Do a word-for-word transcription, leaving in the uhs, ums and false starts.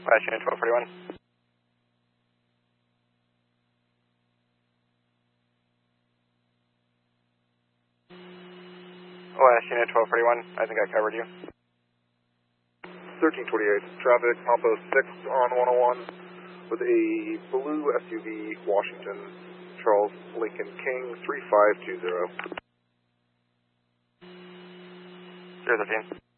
Last unit twelve forty-one. Last unit twelve forty-one, I think I covered you. thirteen twenty-eight, traffic, Compo six on one oh one with a blue S U V, Washington, Charles Lincoln King, three five two zero. zero thirteen.